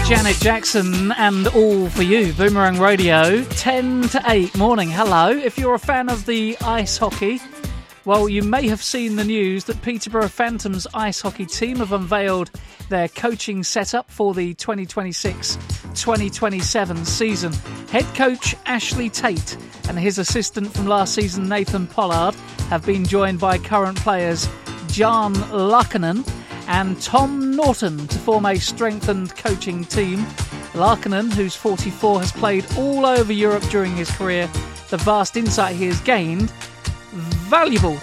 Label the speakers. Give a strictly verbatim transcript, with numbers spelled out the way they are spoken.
Speaker 1: Janet Jackson and All For You. Boomerang Radio, ten to eight morning. Hello. If you're a fan of the ice hockey, well, you may have seen the news that Peterborough Phantoms ice hockey team have unveiled their coaching setup for the twenty twenty-six twenty twenty-seven season. Head coach Ashley Tate and his assistant from last season, Nathan Pollard, have been joined by current players Jan Larkinen and Tom Norton to form a strengthened coaching team. Larkinen, who's forty-four, has played all over Europe during his career. The vast insight he has gained, valuable